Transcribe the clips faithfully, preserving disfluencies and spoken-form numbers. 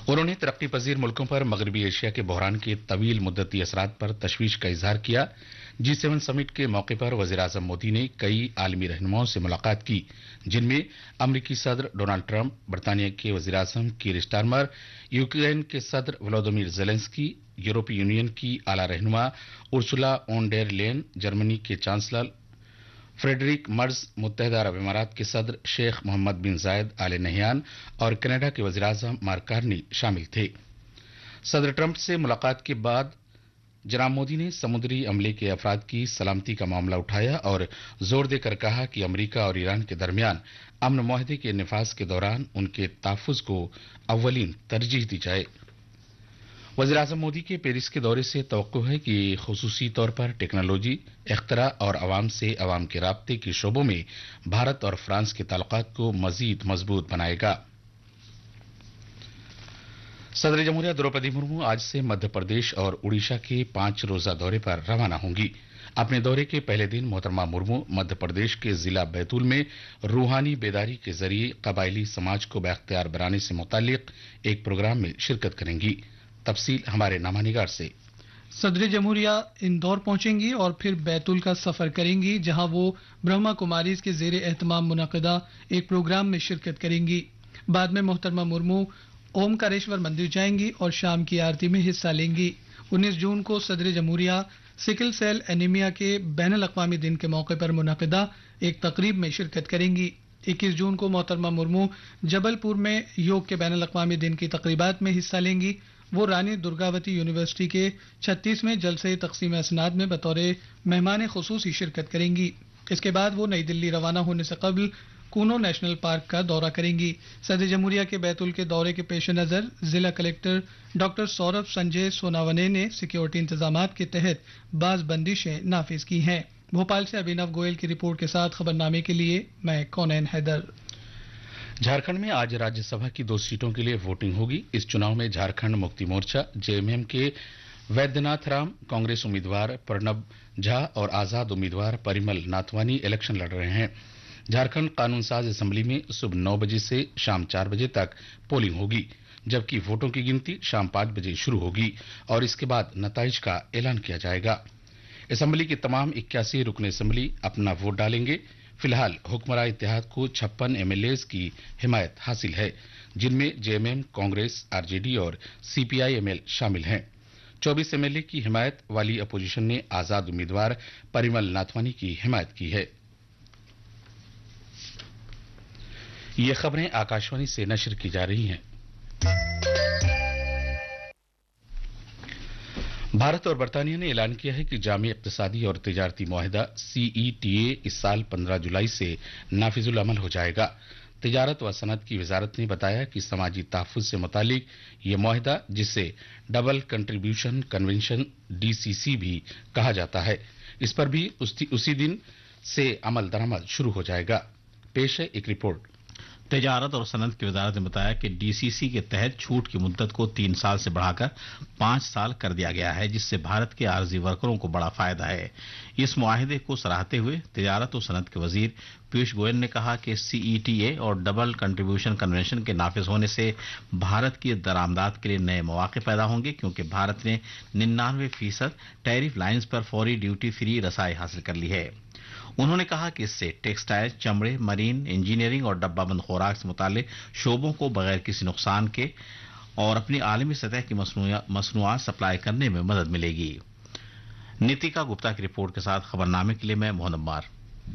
उन्होंने तरक्की पजीर मुल्कों पर मगरबी एशिया के बहरान के तवील मुद्दती असरात पर तशवीश का इजहार किया। जी सेवन समिट के मौके पर वजीर आजम मोदी ने कई आलमी रहनुमाओं से मुलाकात की, जिनमें अमरीकी सदर डोनाल्ड ट्रंप, बरतानिया के वजीर आजम कीर स्टारमर, यूक्रेन के सदर व्लादिमीर जेलेंस्की, यूरोपीय यूनियन की आला रहनुमा उर्सुला ओन डेर लेन, जर्मनी के चांसलर फ्रेडरिक मर्ज, मुत्तहदा अरब इमारात के सदर शेख मोहम्मद बिन जायद आल नहयान और कनाडा के वजीर आजम मार्क कार्नी शामिल थे। सदर ट्रंप से मुलाकात के बाद जनाब मोदी ने समुद्री अमले के अफराद की सलामती का मामला उठाया और जोर देकर कहा कि अमरीका और ईरान के दरमियान अमन मुआहदे के निफाज के दौरान उनके तहफ्फुज को अव्वलीन तरजीह दी जाए। वज़ीर आज़म मोदी के पेरिस के दौरे से तवक्को है कि खुसूसी तौर पर टेक्नोलॉजी, इख्तरा और अवाम से अवाम के राब्ते के शोबों में भारत और फ्रांस के ताल्लुकात को मजीद मजबूत बनाएगा। सदर जमहूरिया द्रौपदी मुर्मू आज से मध्य प्रदेश और उड़ीसा के पांच रोजा दौरे पर रवाना होंगी। अपने दौरे के पहले दिन मोहतरमा मुर्मू मध्य प्रदेश के जिला बैतूल में रूहानी बेदारी के जरिए कबायली समाज को बाख्तियार बनाने से मुताल्लिक एक प्रोग्राम में शिरकत करेंगी। तफसील हमारे नामानिगार से। सदर जमहूरिया इंदौर पहुंचेंगी और फिर बैतूल का सफर करेंगी, जहां वो ब्रह्मा कुमारीज के जेर एहतमाम मुनक़दा एक प्रोग्राम में शिरकत करेंगी। बाद में मोहतरमा मुर्मू ओमकारेश्वर मंदिर जाएंगी और शाम की आरती में हिस्सा लेंगी। उन्नीस जून को सदर जमहूरिया सिकल सेल एनीमिया के बैनुल अक़वामी दिन के मौके पर मुनक़दा एक तकरीब में शिरकत करेंगी। इक्कीस जून को मोहतरमा मुर्मू जबलपुर में योग के बैनुल अक़वामी दिन की तकरीबात में हिस्सा लेंगी। वो रानी दुर्गावती यूनिवर्सिटी के छत्तीसवें जलसे तक़सीम असनाद में बतौर मेहमान खुसूसी शिरकत करेंगी। इसके बाद वो नई दिल्ली रवाना होने से कबल कूनो नेशनल पार्क का दौरा करेंगी। सदर जमहूरिया के बैतूल के दौरे के पेश नज़र जिला कलेक्टर डॉक्टर सौरभ संजय सोनावने ने सिक्योरिटी इंतजाम के तहत बाज बंदिशें नाफिज की हैं। भोपाल से अभिनव गोयल की रिपोर्ट के साथ खबरनामे के लिए मैं कौनैन हैदर। झारखंड में आज राज्यसभा की दो सीटों के लिए वोटिंग होगी। इस चुनाव में झारखंड मुक्ति मोर्चा जेएमएम के वैद्यनाथ राम, कांग्रेस उम्मीदवार प्रणब झा और आजाद उम्मीदवार परिमल नाथवानी इलेक्शन लड़ रहे हैं। झारखंड कानून साज असेंबली में सुबह नौ बजे से शाम चार बजे तक पोलिंग होगी, जबकि वोटों की गिनती शाम पांच बजे शुरू होगी और इसके बाद नताइज का ऐलान किया जाएगा। असेंबली की तमाम इक्यासी रुकन असेंबली अपना वोट डालेंगे। फिलहाल हुक्मरां इत्तेहाद को छप्पन एमएलए की हिमायत हासिल है, जिनमें जेएमएम, कांग्रेस, आरजेडी और सीपीआई-एमएल शामिल हैं। चौबीस एमएलए की हिमायत वाली अपोजिशन ने आजाद उम्मीदवार परिमल नाथवानी की हिमायत की है। ये खबरें आकाशवाणी से नशर की जा रही हैं। भारत और बरतानिया ने ऐलान किया है कि जामी इक्तिसादी और तिजारती मुआहिदा सीईटीए इस साल पंद्रह जुलाई से नाफिजुल अमल हो जाएगा। तिजारत व सनत की वजारत ने बताया कि समाजी तहफ्फुज से मुतालिक ये मुआहिदा, जिसे डबल कंट्रीब्यूशन कन्वेंशन डीसीसी भी कहा जाता है, इस पर भी उसी, उसी दिन से अमल दरामद शुरू हो जाएगा। पेश है एक रिपोर्ट। तिजारत और सनत की वजारत ने बताया कि डीसीसी के तहत छूट की मुद्दत को तीन साल से बढ़ाकर पांच साल कर दिया गया है, जिससे भारत के आरजी वर्करों को बड़ा फायदा है। इस मुआहिदे को सराहते हुए तिजारत और सनत के वजीर पीयूष गोयल ने कहा कि सीईटीए और डबल कंट्रीब्यूशन कन्वेंशन के नाफिज होने से भारत की दरामदात के लिए नए मौके पैदा होंगे, क्योंकि भारत ने निन्यानवे फीसद टैरिफ लाइन्स पर फौरी ड्यूटी फ्री रसाई हासिल कर ली है। उन्होंने कहा कि इससे टेक्सटाइल, चमड़े, मरीन, इंजीनियरिंग और डब्बाबंद खुराक से मुताल्लिक शोबों को बगैर किसी नुकसान के और अपनी आलमी सतह की मसनूआत सप्लाई करने में मदद मिलेगी। नीतिका गुप्ता की रिपोर्ट के साथ खबरनामे के लिए मैं मोहन अब्बार।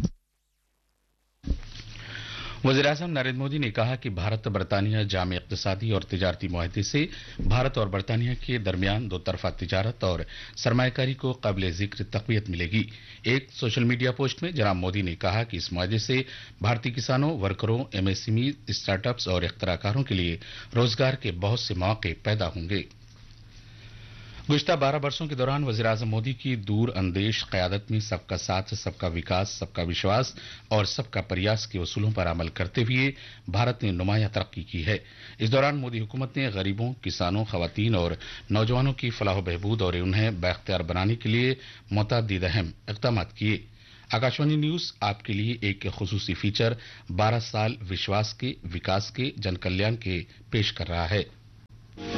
वज़ीर-ए-आज़म नरेंद्र मोदी ने कहा कि भारत बरतानिया जामे इक्तिसादी और तिजारती मुआहदे से भारत और बरतानिया के दरमियान दो तरफा तिजारत और सरमायाकारी को काबिल जिक्र तक़वियत मिलेगी। एक सोशल मीडिया पोस्ट में जनाब मोदी ने कहा कि इस मुआहदे से भारतीय किसानों, वर्करों, एमएसएमई, स्टार्टअप्स और इख्तराकारों के लिए रोजगार के बहुत से मौके पैदा होंगे। गुज़िश्ता बारह वर्षों के दौरान वज़ीर-ए-आज़म मोदी की दूर अंदेश क़यादत में सबका साथ, सबका विकास, सबका विश्वास और सबका प्रयास के उसूलों पर अमल करते हुए भारत ने नुमायां तरक्की की है। इस दौरान मोदी हुकूमत ने गरीबों, किसानों, खवातीन और नौजवानों की फलाह बहबूद और उन्हें बाख्तियार बनाने के लिए मुतअद्दिद अहम इक़दाम किए। आकाशवाणी न्यूज आपके लिए एक खुसूसी फीचर बारह साल विश्वास के, विकास के, जन कल्याण के पेश कर रहा है।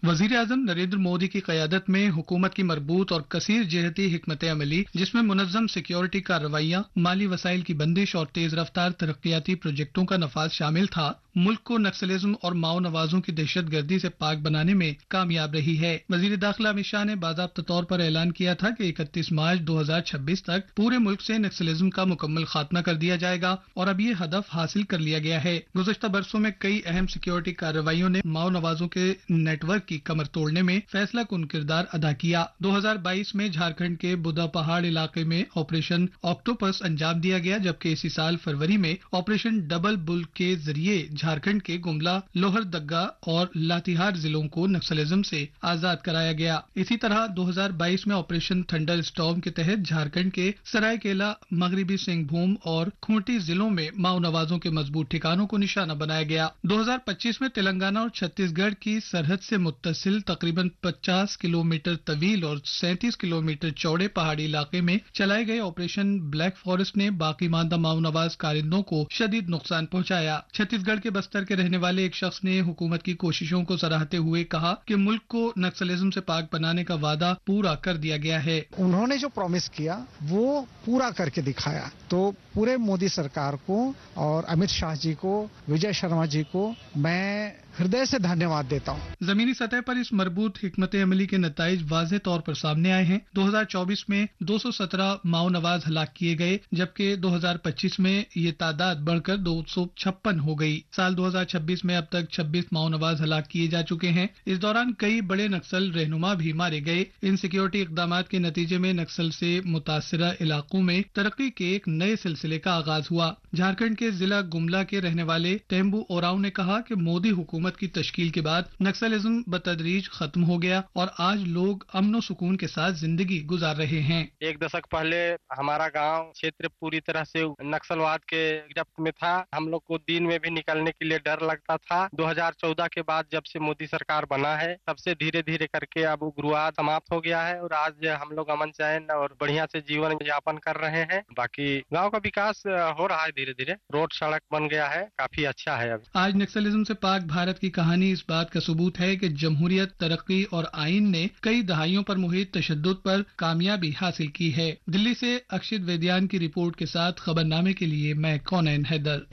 वजीर आजम नरेंद्र मोदी की क़यादत में हुकूमत की मरबूत और कसीर जहती हिकमत अमली, जिसमें मुनज़्ज़म सिक्योरिटी कार्रवाइयाँ, माली वसाइल की बंदिश और तेज रफ्तार तरक्याती प्रोजेक्टों का नफाज शामिल था, मुल्क को नक्सलिज्म और माओ नवाजों की दहशत गर्दी से पाक बनाने में कामयाब रही है। वजीर दाखिला अमित शाह ने बाज़ाब्ता तौर पर ऐलान किया था कि इकतीस मार्च दो हजार छब्बीस तक पूरे मुल्क से नक्सलिज्म का मुकम्मल खात्मा कर दिया जाएगा और अब ये हदफ हासिल कर लिया गया है। गुज़श्ता बरसों में कई अहम सिक्योरिटी कार्रवाइयों ने माओ नवाजों के नेटवर्क की कमर तोड़ने में फैसला कुन किरदार अदा किया। दो हजार बाईस में झारखंड के बुदा पहाड़ इलाके में ऑपरेशन ऑक्टोपस अंजाम दिया गया, जबकि इसी साल फरवरी में ऑपरेशन डबल बुल के जरिए झारखंड के गुमला, लोहरदग्गा और लातेहार जिलों को नक्सलिज्म से आजाद कराया गया। इसी तरह दो हजार बाईस में ऑपरेशन थंडर स्टॉर्म के तहत झारखंड के सरायकेला, मगरबी सिंहभूम और खूंटी जिलों में माओ नवाजों के मजबूत ठिकानों को निशाना बनाया गया। दो हजार पच्चीस में तेलंगाना और छत्तीसगढ़ की सरहद से मुत्तसिल तकरीबन पचास किलोमीटर तवील और सैंतीस किलोमीटर चौड़े पहाड़ी इलाके में चलाए गए ऑपरेशन ब्लैक फॉरेस्ट ने बाकी मानदा माओ नवाज कारिंदों को शदीद नुकसान पहुंचाया। छत्तीसगढ़ के बस्तर के रहने वाले एक शख्स ने हुकूमत की कोशिशों को सराहते हुए कहा कि मुल्क को नक्सलिज्म से पाक बनाने का वादा पूरा कर दिया गया है। उन्होंने जो प्रॉमिस किया वो पूरा करके दिखाया। तो पूरे मोदी सरकार को और अमित शाह जी को, विजय शर्मा जी को मैं हृदय से धन्यवाद देता हूँ। जमीनी सतह पर इस मरबूत हिकमत अमली के नताइज वाज़ेह तौर पर सामने आए हैं। दो हजार चौबीस में दो सौ सत्रह माओ नवाज हलाक किए गए, जबकि दो हजार पच्चीस में ये तादाद बढ़कर दो सौ छप्पन हो गई। साल दो हजार छब्बीस में अब तक छब्बीस माओ नवाज हलाक किए जा चुके हैं। इस दौरान कई बड़े नक्सल रहनुमा भी मारे गए। इन सिक्योरिटी इकदाम के नतीजे में नक्सल से मुतासरा इलाकों में तरक्की के एक नए सिलसिले का आगाज हुआ। झारखंड के जिला गुमला के रहने वाले टेम्बू ओराव ने कहा कि मोदी हुकूमत की तश्कील के बाद नक्सलिज्म बतदरीज खत्म हो गया और आज लोग अमन सुकून के साथ जिंदगी गुजार रहे हैं। एक दशक पहले हमारा गांव क्षेत्र पूरी तरह से नक्सलवाद के गिरफ्त में था। हम लोग को दिन में भी निकलने के लिए डर लगता था। दो हजार चौदह के बाद जब से मोदी सरकार बना है, तब से धीरे धीरे करके अब उग्रवाद समाप्त हो गया है और आज हम लोग अमन चैन और बढ़िया से जीवन यापन कर रहे हैं। बाकी गाँव का विकास हो रहा है धीरे धीरे, रोड सड़क बन गया है, काफी अच्छा है। अभी आज नक्सलिज्म से पाक भारत की कहानी इस बात का सबूत है कि जमहूरियत, तरक्की और आइन ने कई दहाइयों पर मुहित तशद्दुद पर कामयाबी हासिल की है। दिल्ली से अक्षित वेद्यान की रिपोर्ट के साथ खबरनामे के लिए मैं कौनैन हैदर।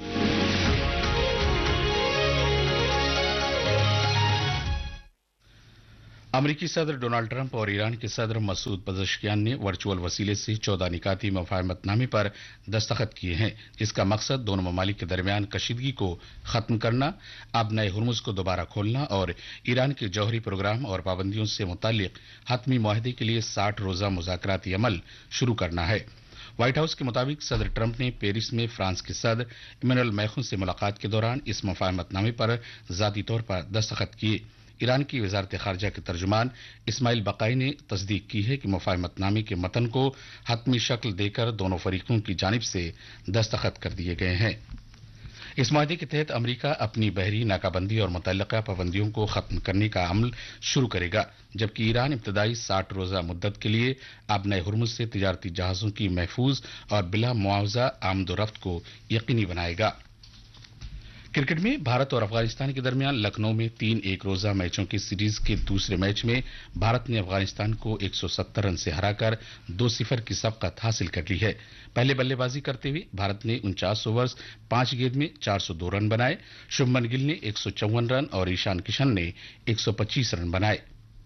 अमरीकी सदर डोनाल्ड ट्रंप और ईरान के सदर मसूद पज़ेश्कियान ने वर्चुअल वसीले से चौदह निकाती मुफाहमतनामे पर दस्तखत किए हैं, जिसका मकसद दोनों ममालिक के दरमियान कशीदगी को खत्म करना, अब नए हुर्मुज को दोबारा खोलना और ईरान के जौहरी प्रोग्राम और पाबंदियों से मुतालिक हतमी मुआहदे के लिए साठ रोजा मुज़ाकराती अमल शुरू करना है। व्हाइट हाउस के मुताबिक सदर ट्रंप ने पेरिस में फ्रांस के सदर इमैनुअल मैखून से मुलाकात के दौरान इस मुफाहमतनामे पर जाती तौर पर दस्तखत किए। ईरान की वजारत खारजा के तर्जुमान इस्माइल बकाई ने तस्दीक की है कि मुफाहमतनामे के मतन को हतमी शक्ल देकर दोनों फरीकों की जानिब से दस्तखत कर दिए गए हैं। इस माहदे के तहत अमरीका अपनी बहरी नाकाबंदी और मुतल्लका पाबंदियों को खत्म करने का अमल शुरू करेगा, जबकि ईरान इब्तदाई साठ रोजा मुद्दत के लिए अब नए हुर्मुज से तिजारती जहाजों की महफूज और बिला मुआवजा आमदोरफ्त को यकीनी बनाएगा। क्रिकेट में भारत और अफगानिस्तान के दरमियान लखनऊ में तीन एक रोजा मैचों की सीरीज के दूसरे मैच में भारत ने अफगानिस्तान को एक सौ सत्तर रन से हराकर दो सिफर की सबकत हासिल कर ली है। पहले बल्लेबाजी करते हुए भारत ने उनचास ओवर्स पांच गेंद में चार सौ दो रन बनाए। शुभमन गिल ने एक सौ चौवन रन और ईशान किशन ने एक सौ पच्चीस रन बनाए।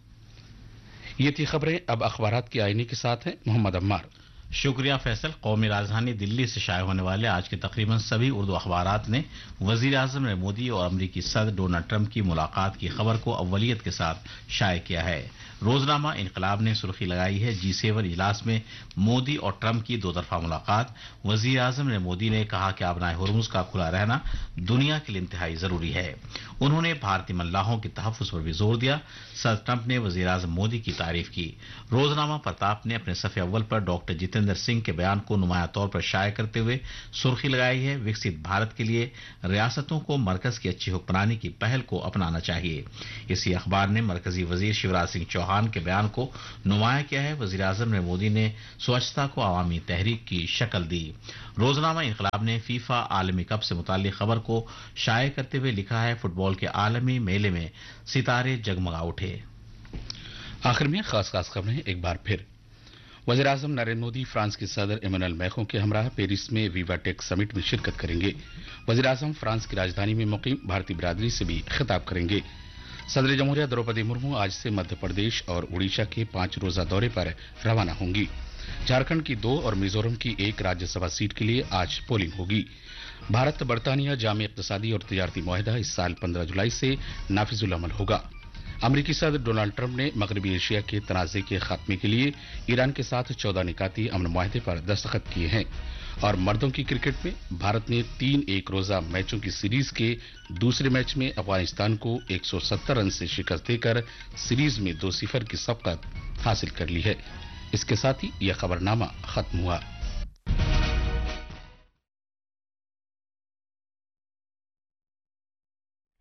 ये थी खबरें। अब अखबारात के आईने के साथ हैं मोहम्मद अम्मार। शुक्रिया फैसल। कौमी राजधानी दिल्ली से शाये होने वाले आज के तकरीबन सभी उर्दू अखबारात ने वजीर आजम नरेंद्र मोदी और अमरीकी सदर डोनाल्ड ट्रंप की मुलाकात की खबर को अव्वलियत के साथ शाये किया है। रोजनामा इनकलाब ने सुर्खी लगाई है जी सेवन इजलास में मोदी और ट्रंप की दो तरफा मुलाकात। वजीर आजम ने मोदी ने कहा कि आबनाए हुर्मुज का खुला रहना दुनिया के लिए इंतहाई जरूरी है। उन्होंने भारतीय मल्लाहों के तहफ्फुज पर भी जोर दिया। सदर ट्रंप ने वजीर आजम मोदी की तारीफ की। रोजनामा प्रताप ने अपने सफ़े अव्वल पर डॉक्टर जितेंद्र सिंह के बयान को नुमाया तौर पर शाये करते हुए सुर्खी लगाई है विकसित भारत के लिए रियासतों को मरकज की अच्छी हुक्मरानी की पहल को अपनाना चाहिए। इसी अखबार ने मरकजी वजीर शिवराज सिंह चौहान चौहान के बयान को नुमाया किया है। वजीर आजम ने मोदी ने स्वच्छता को आवामी तहरीक की शक्ल दी। रोजनामा इनकलाब ने फीफा आलमी कप से मुताल्लिक खबर को शाये करते हुए लिखा है, फुटबॉल के आलमी मेले में सितारे जगमगा उठे। आखिर में खास खास खबरें एक बार फिर। वजीर आजम नरेंद्र मोदी फ्रांस के सदर इमैनुअल मैक्रों के हमरा पेरिस में विवाटेक समिट में शिरकत करेंगे। वजीर आजम फ्रांस की राजधानी में मुकीम भारतीय बिरादरी से भी खिताब करेंगे। सदर जमहूरिया द्रौपदी मुर्मू आज से मध्य प्रदेश और उड़ीसा के पांच रोजा दौरे पर रवाना होंगी। झारखंड की दो और मिजोरम की एक राज्यसभा सीट के लिए आज पोलिंग होगी। भारत बरतानिया जामी इक्तसादी और तजारती मुआहदा इस साल पंद्रह जुलाई से नाफिजुल अमल होगा। अमरीकी सदर डोनाल्ड ट्रंप ने मगरबी एशिया के तनाजे के खात्मे के लिए ईरान के साथ चौदह निकाती अमन मुआहदे पर दस्तखत किए हैं। और मर्दों की क्रिकेट में भारत ने तीन एक रोजा मैचों की सीरीज के दूसरे मैच में अफगानिस्तान को एक सौ सत्तर रन से शिकस्त देकर सीरीज में दो सिफर की सबकत हासिल कर ली है। इसके साथ ही यह खबरनामा खत्म हुआ।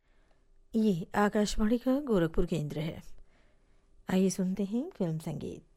ये आकाशवाणी का गोरखपुर केंद्र है। आइए सुनते हैं फिल्म संगीत।